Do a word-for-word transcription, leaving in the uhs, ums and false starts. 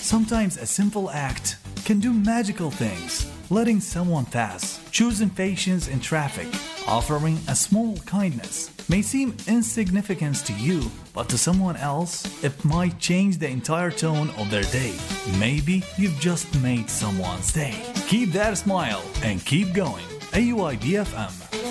Sometimes a simple act can do magical things. Letting someone pass, choosing patience in traffic, offering a small kindness may seem insignificant to you, but to someone else, it might change the entire tone of their day. Maybe you've just made someone's day. Keep that smile and keep going. A U I B F M.